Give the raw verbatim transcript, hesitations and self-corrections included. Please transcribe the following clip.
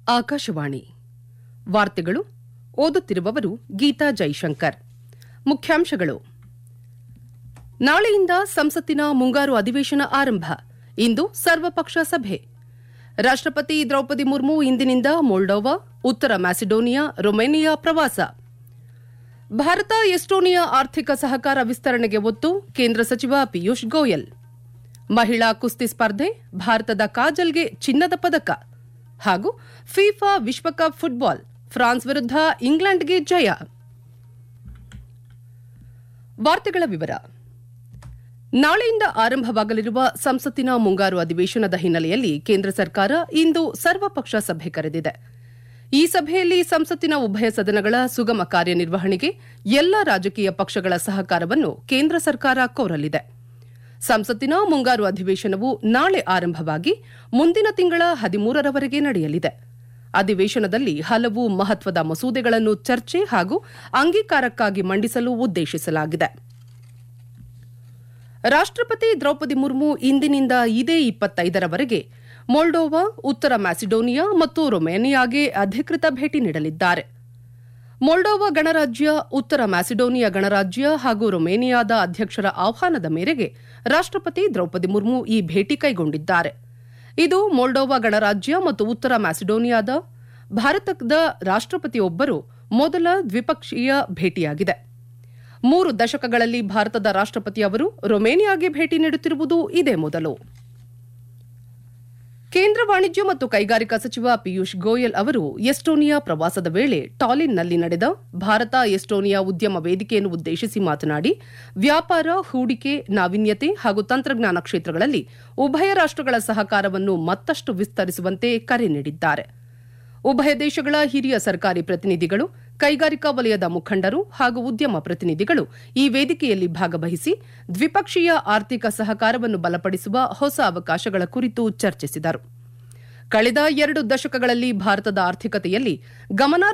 ಆಕಾಶವಾಣಿ ವಾರ್ತೆಗಳು ಓದುತ್ತಿರುವವರು ಗೀತಾ ಜೈಶಂಕರ್. ಮುಖ್ಯಾಂಶಗಳು: ನಾಳೆಯಿಂದ ಸಂಸತ್ತಿನ ಮುಂಗಾರು ಅಧಿವೇಶನ ಆರಂಭ. ಇಂದು ಸರ್ವಪಕ್ಷ ಸಭೆ. ರಾಷ್ಟಪತಿ ದ್ರೌಪದಿ ಮುರ್ಮು ಇಂದಿನಿಂದ ಮೊಲ್ಡೋವಾ, ಉತ್ತರ ಮ್ಯಾಸಿಡೋನಿಯಾ, ರೊಮೇನಿಯಾ ಪ್ರವಾಸ. ಭಾರತ ಎಸ್ಟೋನಿಯಾ ಆರ್ಥಿಕ ಸಹಕಾರ ವಿಸ್ತರಣೆಗೆ ಒತ್ತು. ಕೇಂದ್ರ ಸಚಿವ ಪಿಯೂಷ್ ಗೋಯಲ್. ಮಹಿಳಾ ಕುಸ್ತಿ ಸ್ಪರ್ಧೆ, ಭಾರತದ ಕಾಜಲ್ಗೆ ಚಿನ್ನದ ಪದಕ. ಹಾಗೂ ಫಿಫಾ ವಿಶ್ವಕಪ್ ಫುಟ್ಬಾಲ್, ಫ್ರಾನ್ಸ್ ವಿರುದ್ಧ ಇಂಗ್ಲೆಂಡ್ಗೆ ಜಯ. ವಾರ್ತೆಗಳ ವಿವರ. ನಾಳೆಯಿಂದ ಆರಂಭವಾಗಲಿರುವ ಸಂಸತ್ತಿನ ಮುಂಗಾರು ಅಧಿವೇಶನದ ಹಿನ್ನೆಲೆಯಲ್ಲಿ ಕೇಂದ್ರ ಸರ್ಕಾರ ಇಂದು ಸರ್ವಪಕ್ಷ ಸಭೆ ಕರೆದಿದೆ. ಈ ಸಭೆಯಲ್ಲಿ ಸಂಸತ್ತಿನ ಉಭಯ ಸದನಗಳ ಸುಗಮ ಕಾರ್ಯನಿರ್ವಹಣೆಗೆ ಎಲ್ಲಾ ರಾಜಕೀಯ ಪಕ್ಷಗಳ ಸಹಕಾರವನ್ನು ಕೇಂದ್ರ ಸರ್ಕಾರ ಕೋರಲಿದೆ. ಸಂಸತ್ತಿನ ಮುಂಗಾರು ಅಧಿವೇಶನವು ನಾಳೆ ಆರಂಭವಾಗಿ ಮುಂದಿನ ತಿಂಗಳ ಹದಿಮೂರರವರೆಗೆ ನಡೆಯಲಿದೆ. ಅಧಿವೇಶನದಲ್ಲಿ ಹಲವು ಮಹತ್ವದ ಮಸೂದೆಗಳನ್ನು ಚರ್ಚೆ ಹಾಗೂ ಅಂಗೀಕಾರಕ್ಕಾಗಿ ಮಂಡಿಸಲು ಉದ್ದೇಶಿಸಲಾಗಿದೆ. ರಾಷ್ಟಪತಿ ದ್ರೌಪದಿ ಮುರ್ಮು ಇಂದಿನಿಂದ ಇದೇ ಇಪ್ಪತ್ತೈದರವರೆಗೆ ಮೊಲ್ಡೋವಾ, ಉತ್ತರ ಮ್ಯಾಸಿಡೋನಿಯಾ ಮತ್ತು ರೊಮೇನಿಯಾಗೆ ಅಧಿಕೃತ ಭೇಟಿ ನೀಡಲಿದ್ದಾರೆ. ಮೊಲ್ಡೋವಾ ಗಣರಾಜ್ಯ, ಉತ್ತರ ಮ್ಯಾಸಿಡೋನಿಯಾ ಗಣರಾಜ್ಯ ಹಾಗೂ ರೊಮೇನಿಯಾದ ಅಧ್ಯಕ್ಷರ ಆಹ್ವಾನದ ಮೇರೆಗೆ ರಾಷ್ಟಪತಿ ದ್ರೌಪದಿ ಮುರ್ಮು ಈ ಭೇಟಿ ಕೈಗೊಂಡಿದ್ದಾರೆ. ಇದು ಮೊಲ್ಡೋವಾ ಗಣರಾಜ್ಯ ಮತ್ತು ಉತ್ತರ ಮ್ಯಾಸಿಡೋನಿಯಾದ ಭಾರತದ ರಾಷ್ಟಪತಿಯೊಬ್ಬರು ಮೊದಲ ದ್ವಿಪಕ್ಷೀಯ ಭೇಟಿಯಾಗಿದೆ. ಮೂರು ದಶಕಗಳಲ್ಲಿ ಭಾರತದ ರಾಷ್ಟಪತಿ ಅವರು ರೊಮೇನಿಯಾಗೆ ಭೇಟಿ ನೀಡುತ್ತಿರುವುದು ಇದೇ ಮೊದಲು. ಕೇಂದ್ರ ವಾಣಿಜ್ಯ ಮತ್ತು ಕೈಗಾರಿಕಾ ಸಚಿವ ಪಿಯೂಷ್ ಗೋಯಲ್ ಅವರು ಎಸ್ಟೋನಿಯಾ ಪ್ರವಾಸದ ವೇಳೆ ಟಾಲಿನ್ನಲ್ಲಿ ನಡೆದ ಭಾರತ ಎಸ್ಟೋನಿಯಾ ಉದ್ಯಮ ವೇದಿಕೆಯನ್ನು ಉದ್ದೇಶಿಸಿ ಮಾತನಾಡಿ, ವ್ಯಾಪಾರ, ಹೂಡಿಕೆ, ನಾವೀನ್ಯತೆ ಹಾಗೂ ತಂತ್ರಜ್ಞಾನ ಕ್ಷೇತ್ರಗಳಲ್ಲಿ ಉಭಯ ರಾಷ್ಟಗಳ ಸಹಕಾರವನ್ನು ಮತ್ತಷ್ಟು ವಿಸ್ತರಿಸುವಂತೆ ಕರೆ ನೀಡಿದ್ದಾರೆ. ಉಭಯ ದೇಶಗಳ ಹಿರಿಯ ಸರ್ಕಾರಿ ಪ್ರತಿನಿಧಿಗಳು, ಕೈಗಾರಿಕಾ ವಲಯದ ಮುಖಂಡರು ಹಾಗೂ ಉದ್ಯಮ ಪ್ರತಿನಿಧಿಗಳು ಈ ವೇದಿಕೆಯಲ್ಲಿ ಭಾಗವಹಿಸಿ ದ್ವಿಪಕ್ಷೀಯ ಆರ್ಥಿಕ ಸಹಕಾರವನ್ನು ಬಲಪಡಿಸುವ ಹೊಸ ಅವಕಾಶಗಳ ಕುರಿತು ಚರ್ಚಿಸಿದರು. ಕಳೆದ ಎರಡು ದಶಕಗಳಲ್ಲಿ ಭಾರತದ ಆರ್ಥಿಕತೆಯಲ್ಲಿ ಗಮನಾರ್ಹ